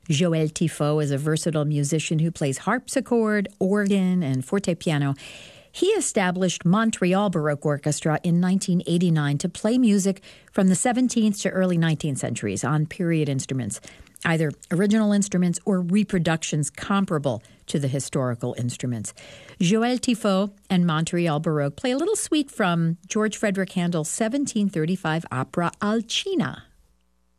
Joël Tifo is a versatile musician who plays harpsichord, organ, and fortepiano. He established Montreal Baroque Orchestra in 1989 to play music from the 17th to early 19th centuries on period instruments, either original instruments or reproductions comparable to the historical instruments. Joël Tifo and Montreal Baroque play a little suite from George Frederick Handel's 1735 opera Alcina.